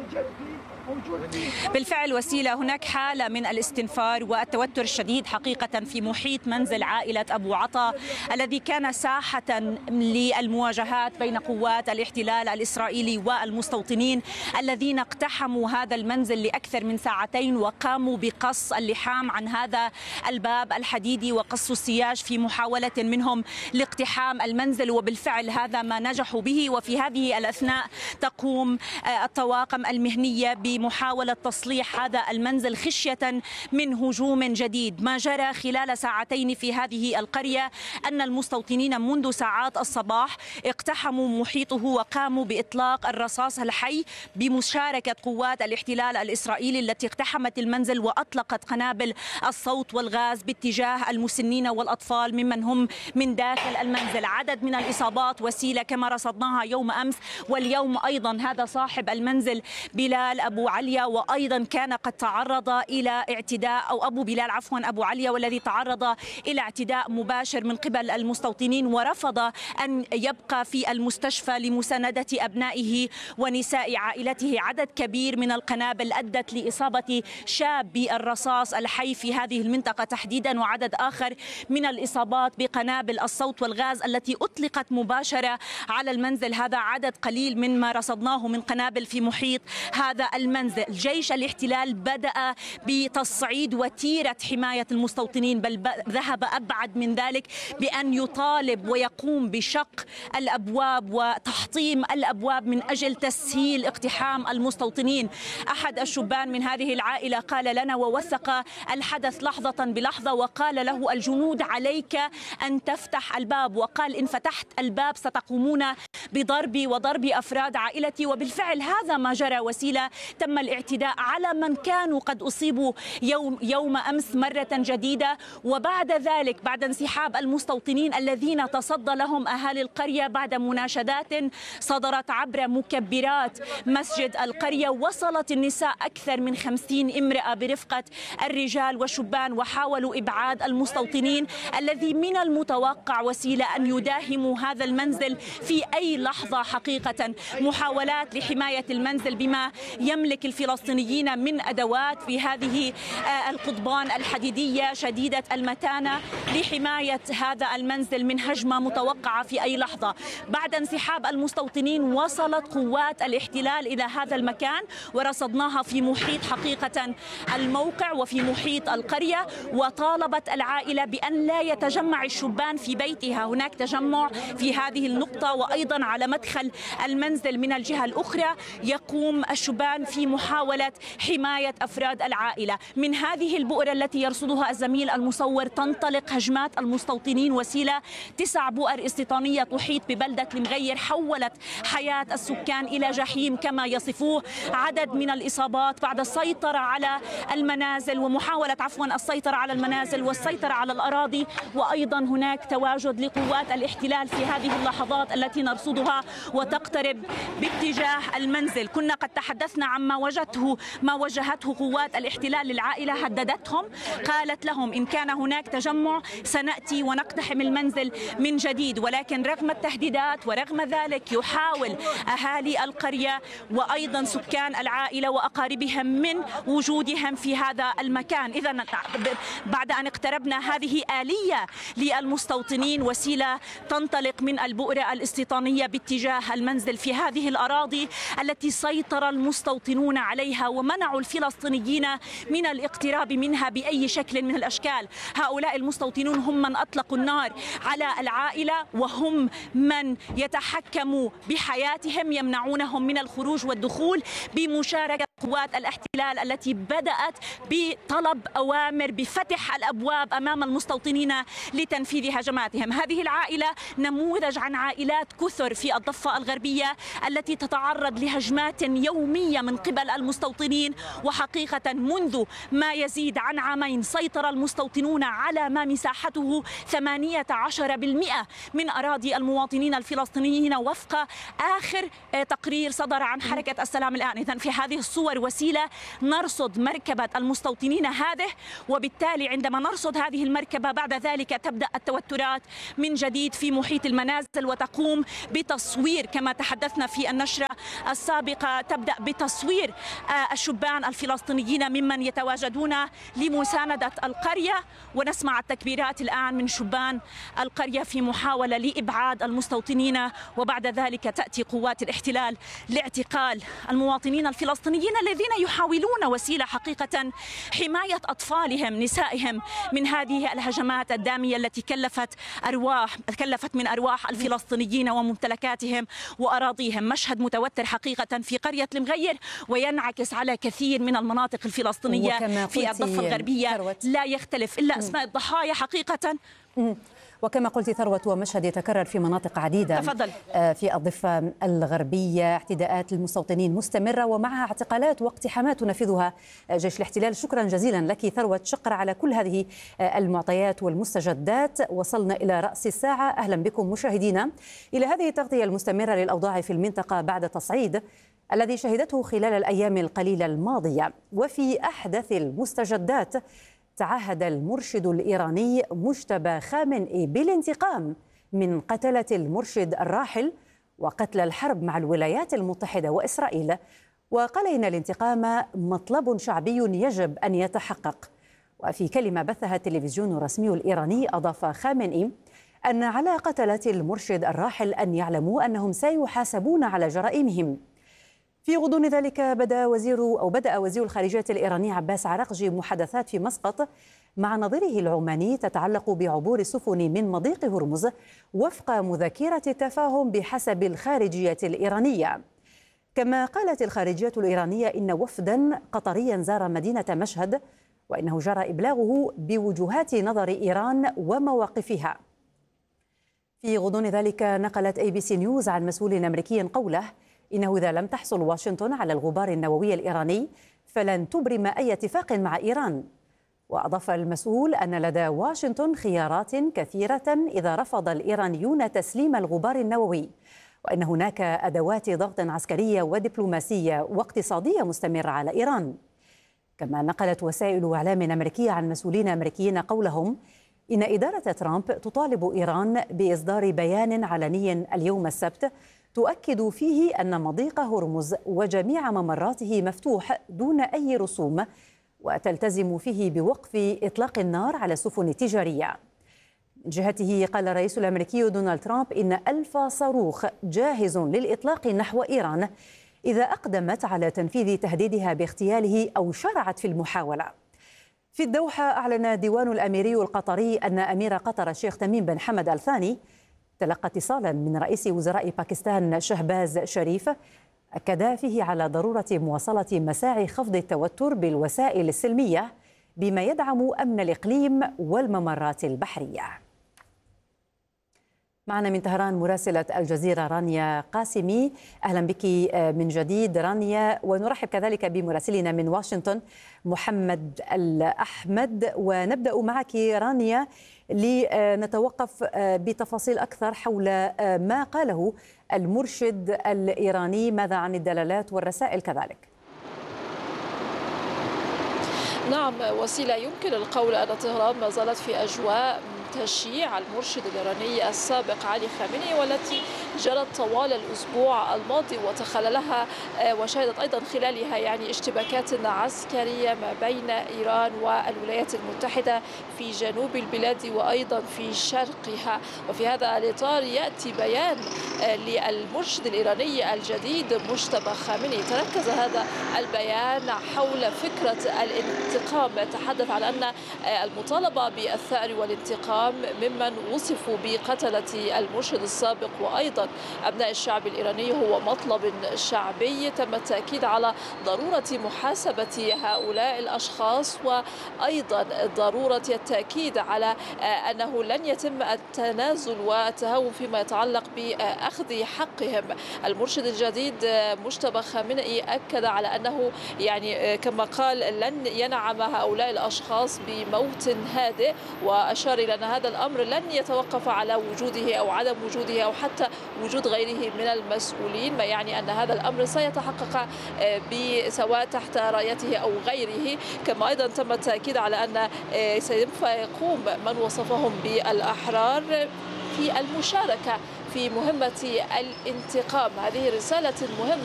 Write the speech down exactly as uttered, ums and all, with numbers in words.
بالفعل وسيلة، هناك حالة من الاستنفار والتوتر الشديد حقيقة في محيط منزل عائلة أبو عطا الذي كان ساحة للمواجهات بين قوات الاحتلال الإسرائيلي والمستوطنين الذين اقتحموا هذا المنزل لأكثر من ساعتين وقاموا بقص اللحام عن هذا الباب الحديدي وقص السياج في محاولة منهم لاقتحام المنزل، وبالفعل هذا ما نجحوا به. وفي هذه الأثناء تقوم الطواقم المهنية بمحاولة تصليح هذا المنزل خشية من هجوم جديد. ما جرى خلال ساعتين في هذه القرية أن المستوطنين منذ ساعات الصباح اقتحموا محيطه وقاموا بإطلاق الرصاص الحي بمشاركة قوات الاحتلال الإسرائيلي التي اقتحمت المنزل وأطلقت قنابل الصوت والغاز باتجاه المسنين والأطفال ممن هم من داخل المنزل. عدد من الإصابات وسيلة كما رصدناها يوم أمس واليوم أيضا. هذا صاحب المنزل بلال أبو عليا، وأيضا كان قد تعرض إلى اعتداء أو أبو بلال عفوا أبو عليا، والذي تعرض إلى اعتداء مباشر من قبل المستوطنين ورفض أن يبقى في المستشفى لمساندة أبنائه ونساء عائلته. عدد كبير من القنابل أدت لإصابة شاب بالرصاص الحي في هذه المنطقة تحديدا، وعدد آخر من الإصابات بقنابل الصوت والغاز التي أطلقت مباشرة على المنزل. هذا عدد قليل من ما رصدناه من قنابل في محيط هذا المنزل. جيش الاحتلال بدأ بتصعيد وتيرة حماية المستوطنين، بل ذهب أبعد من ذلك بأن يطالب ويقوم بشق الأبواب وتحطيم الأبواب من أجل تسهيل اقتحام المستوطنين. أحد الشبان من هذه العائلة قال لنا ووثق الحدث لحظة بلحظة، وقال له الجنود عليك أن تفتح الباب، وقال إن فتحت الباب ستقومون بضربي وضرب أفراد عائلتي. وبالفعل هذا ما جرى وسيلة. تم الاعتداء على من كانوا قد أصيبوا يوم, يوم أمس مرة جديدة، وبعد ذلك بعد انسحاب المستوطنين الذين تصدى لهم أهالي القرية بعد مناشدات صدرت عبر مكبرات مسجد القرية، وصلت النساء أكثر من خمسين امرأة برفقة الرجال والشبان وحاولوا إبعاد المستوطنين الذي من المتوقع وسيلة أن يداهموا هذا المنزل في أي لحظة. حقيقة محاولات لحماية المنزل بما يملك الفلسطينيين من أدوات في هذه القضبان الحديدية شديدة المتانة لحماية هذا المنزل من هجمة متوقعة في أي لحظة. بعد انسحاب المستوطنين وصلت قوات الاحتلال إلى هذا المكان ورصدناها في محيط حقيقة الموقع وفي محيط القرية، وطالبت العائلة بأن لا يتجمع الشبان في بيتها. هناك تجمع في هذه النقطة وأيضا على مدخل المنزل من الجهة الأخرى. يقوم الشبان في محاولة حماية أفراد العائلة. من هذه البؤرة التي يرصدها الزميل المصور تنطلق هجمات المستوطنين وسيلة. تسع بؤر استيطانية تحيط ببلدة المغير حولت حياة السكان إلى جحيم كما يصفوه. عدد من الإصابات بعد السيطرة على المنازل ومحاولة عفوا السيطرة على المنازل والسيطرة على الأراضي، وأيضا هناك تواجد لقوات الاحتلال في هذه اللحظات التي نرصدها وتقترب باتجاه المنزل. كنا قد تحدثنا عما وجدته ما وجهته قوات الاحتلال للعائلة، هددتهم، قالت لهم إن كان هناك تجمع سنأتي ونقتحم المنزل من جديد. ولكن رغم التهديدات ورغم ذلك يحاول أهالي القرية وأيضا سكان العائلة وأقاربهم من وجودهم في هذا المكان. إذن بعد أن اقتربنا هذه آلية للمستوطنين وسيلة تنطلق من البؤرة الاستيطانية باتجاه المنزل في هذه الأراضي التي سيطر المستوطنون عليها ومنعوا الفلسطينيين من الاقتراب منها بأي شكل من الأشكال. هؤلاء المستوطنون هم من أطلقوا النار على العائلة وهم من يتحكموا بحياتهم، يمنعونهم من الخروج والدخول بمشاركة قوات الاحتلال التي بدأت بطلب أوامر بفتح الأبواب أمام المستوطنين لتنفيذ هجماتهم. هذه العائلة نموذج عن عائلات كثر في الضفة الغربية التي تتعرض لهجمات يومية من قبل المستوطنين. وحقيقة منذ ما يزيد عن عامين سيطر المستوطنون على ما مساحته ثمانية عشر بالمئة من أراضي المواطنين الفلسطينيين وفق آخر تقرير صدر عن حركة السلام الآن. إذن في هذه الصور صور وسيلة نرصد مركبة المستوطنين هذه، وبالتالي عندما نرصد هذه المركبة بعد ذلك تبدأ التوترات من جديد في محيط المنازل، وتقوم بتصوير كما تحدثنا في النشرة السابقة، تبدأ بتصوير الشبان الفلسطينيين ممن يتواجدون لمساندة القرية. ونسمع التكبيرات الآن من شبان القرية في محاولة لإبعاد المستوطنين، وبعد ذلك تأتي قوات الاحتلال لاعتقال المواطنين الفلسطينيين الذين يحاولون وسيلة حقيقة حماية أطفالهم نسائهم من هذه الهجمات الدامية التي كلفت أرواح كلفت من أرواح الفلسطينيين وممتلكاتهم وأراضيهم. مشهد متوتر حقيقة في قرية المغير، وينعكس على كثير من المناطق الفلسطينية في الضفة الغربية. لا يختلف إلا أسماء الضحايا حقيقة. وكما قلت ثروت، ومشهد يتكرر في مناطق عديدة تفضل. في الضفة الغربية. اعتداءات للمستوطنين مستمرة ومعها اعتقالات واقتحامات تنفذها جيش الاحتلال. شكرا جزيلا لك ثروت شقر على كل هذه المعطيات والمستجدات. وصلنا إلى رأس الساعة. أهلا بكم مشاهدينا إلى هذه التغطية المستمرة للأوضاع في المنطقة بعد التصعيد الذي شهدته خلال الأيام القليلة الماضية. وفي أحدث المستجدات، تعهد المرشد الإيراني مجتبى خامنئي بالانتقام من قتلة المرشد الراحل وقتل الحرب مع الولايات المتحدة وإسرائيل، وقال إن الانتقام مطلب شعبي يجب أن يتحقق. وفي كلمة بثها التلفزيون الرسمي الإيراني، أضاف خامنئي أن على قتلة المرشد الراحل أن يعلموا أنهم سيحاسبون على جرائمهم. في غضون ذلك بدأ وزير أو بدأ وزير الخارجية الإيراني عباس عراقجي محادثات في مسقط مع نظيره العماني تتعلق بعبور السفن من مضيق هرمز وفق مذكرة التفاهم بحسب الخارجية الإيرانية. كما قالت الخارجية الإيرانية إن وفدا قطريا زار مدينة مشهد، وإنه جرى إبلاغه بوجهات نظر إيران ومواقفها. في غضون ذلك نقلت أي بي سي نيوز عن مسؤول أمريكي قوله إنه إذا لم تحصل واشنطن على الغبار النووي الإيراني فلن تبرم أي اتفاق مع إيران. وأضاف المسؤول أن لدى واشنطن خيارات كثيرة إذا رفض الإيرانيون تسليم الغبار النووي، وأن هناك أدوات ضغط عسكرية ودبلوماسية واقتصادية مستمرة على إيران. كما نقلت وسائل إعلام أمريكية عن مسؤولين أمريكيين قولهم إن إدارة ترامب تطالب إيران بإصدار بيان علني اليوم السبت تؤكد فيه أن مضيق هرمز وجميع ممراته مفتوح دون أي رسوم، وتلتزم فيه بوقف إطلاق النار على السفن التجارية. من جهته قال الرئيس الأمريكي دونالد ترامب إن ألف صاروخ جاهز للإطلاق نحو إيران إذا أقدمت على تنفيذ تهديدها باغتياله أو شرعت في المحاولة. في الدوحة أعلن الديوان الأميري القطري أن أمير قطر الشيخ تميم بن حمد آل ثاني تلقى اتصالا من رئيس وزراء باكستان شهباز شريف أكد فيه على ضرورة مواصلة مساعي خفض التوتر بالوسائل السلمية بما يدعم أمن الإقليم والممرات البحرية. معنا من طهران مراسلة الجزيرة رانيا قاسمي. أهلا بك من جديد رانيا، ونرحب كذلك بمراسلنا من واشنطن محمد الأحمد. ونبدأ معك رانيا لنتوقف بتفاصيل أكثر حول ما قاله المرشد الإيراني. ماذا عن الدلالات والرسائل كذلك؟ نعم وسيلة، يمكن القول أن طهران ما زالت في أجواء تشييع المرشد الإيراني السابق علي خامنئي، والتي جرت طوال الأسبوع الماضي وتخللها وشهدت أيضا خلالها يعني اشتباكات عسكرية ما بين إيران والولايات المتحدة في جنوب البلاد وأيضا في شرقها. وفي هذا الإطار يأتي بيان للمرشد الإيراني الجديد مجتبى خامنئي. تركز هذا البيان حول فكرة الانتقام، تحدث عن أن المطالبة بالثأر والانتقام ممن وصفوا بقتلة المرشد السابق وأيضا أبناء الشعب الإيراني هو مطلب شعبي. تم التأكيد على ضرورة محاسبة هؤلاء الأشخاص، وأيضا ضرورة التأكيد على أنه لن يتم التنازل والتهاون فيما يتعلق بأخذ حقهم. المرشد الجديد مجتبى خامنئي أكد على أنه يعني كما قال لن ينعم هؤلاء الأشخاص بموت هادئ، وأشار إلى أن هذا الأمر لن يتوقف على وجوده أو عدم وجوده أو حتى وجود غيره من المسؤولين، ما يعني أن هذا الأمر سيتحقق سواء تحت رايته أو غيره. كما أيضا تم التأكيد على أن سوف يقوم من وصفهم بالأحرار في المشاركة في مهمة الانتقام. هذه رسالة مهمة